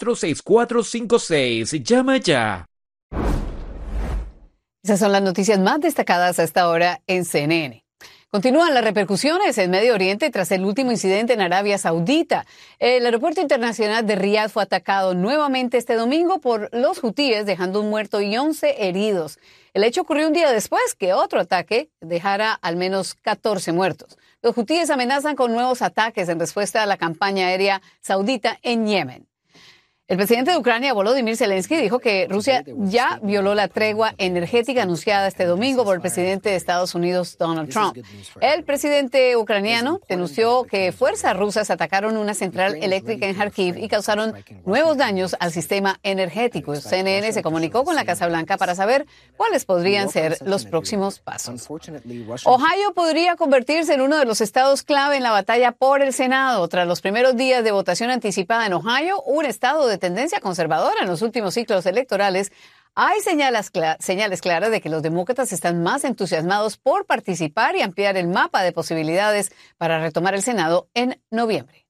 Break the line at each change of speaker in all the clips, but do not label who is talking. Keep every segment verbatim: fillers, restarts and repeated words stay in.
cuatro, seis cuatro cinco seis. Llama ya.
Esas son las noticias más destacadas a esta hora en C N N. Continúan las repercusiones en Medio Oriente tras el último incidente en Arabia Saudita. El aeropuerto internacional de Riad fue atacado nuevamente este domingo por los hutíes, dejando un muerto y once heridos. El hecho ocurrió un día después que otro ataque dejara al menos catorce muertos. Los hutíes amenazan con nuevos ataques en respuesta a la campaña aérea saudita en Yemen. El presidente de Ucrania, Volodymyr Zelensky, dijo que Rusia ya violó la tregua energética anunciada este domingo por el presidente de Estados Unidos, Donald Trump. El presidente ucraniano denunció que fuerzas rusas atacaron una central eléctrica en Kharkiv y causaron nuevos daños al sistema energético. C N N se comunicó con la Casa Blanca para saber cuáles podrían ser los próximos pasos. Ohio podría convertirse en uno de los estados clave en la batalla por el Senado. Tras los primeros días de votación anticipada en Ohio, un estado de tendencia conservadora en los últimos ciclos electorales, hay señales, cl- señales claras de que los demócratas están más entusiasmados por participar y ampliar el mapa de posibilidades para retomar el Senado en noviembre.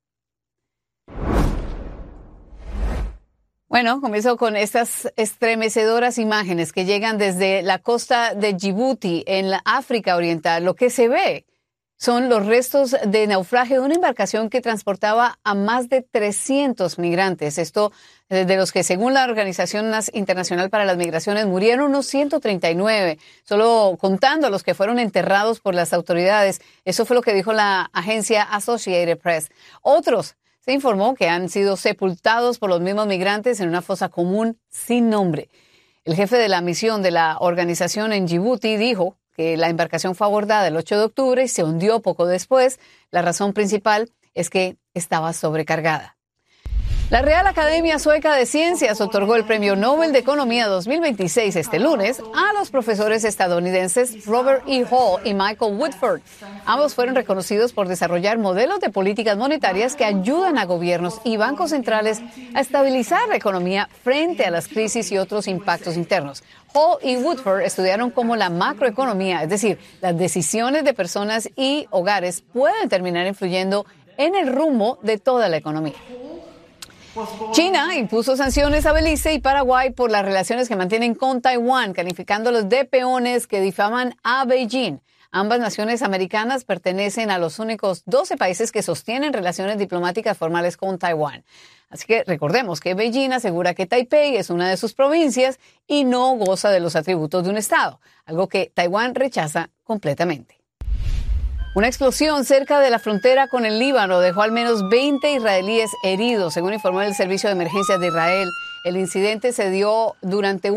Bueno, comienzo con estas estremecedoras imágenes que llegan desde la costa de Djibouti, en la África Oriental. Lo que se ve son los restos de naufragio de una embarcación que transportaba a más de trescientos migrantes. Esto de los que, según la Organización Internacional para las Migraciones, murieron unos ciento treinta y nueve, solo contando los que fueron enterrados por las autoridades. Eso fue lo que dijo la agencia Associated Press. Otros se informó que han sido sepultados por los mismos migrantes en una fosa común sin nombre. El jefe de la misión de la organización en Djibouti dijo que la embarcación fue abordada el ocho de octubre y se hundió poco después. La razón principal es que estaba sobrecargada. La Real Academia Sueca de Ciencias otorgó el Premio Nobel de Economía dos mil veintiséis este lunes a los profesores estadounidenses Robert E. Hall y Michael Woodford. Ambos fueron reconocidos por desarrollar modelos de políticas monetarias que ayudan a gobiernos y bancos centrales a estabilizar la economía frente a las crisis y otros impactos internos. Hall y Woodford estudiaron cómo la macroeconomía, es decir, las decisiones de personas y hogares, pueden terminar influyendo en el rumbo de toda la economía. China impuso sanciones a Belice y Paraguay por las relaciones que mantienen con Taiwán, calificándolos de peones que difaman a Beijing. Ambas naciones americanas pertenecen a los únicos doce países que sostienen relaciones diplomáticas formales con Taiwán. Así que recordemos que Beijing asegura que Taipei es una de sus provincias y no goza de los atributos de un estado, algo que Taiwán rechaza completamente. Una explosión cerca de la frontera con el Líbano dejó al menos veinte israelíes heridos, según informó el Servicio de Emergencias de Israel. El incidente se dio durante un